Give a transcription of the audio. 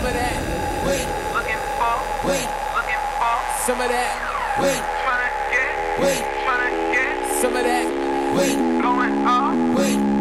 some of that. Wait, looking for, wait, looking for, some of that. Wait, tryna get, wait, tryna get, some of that. Wait, going off, wait.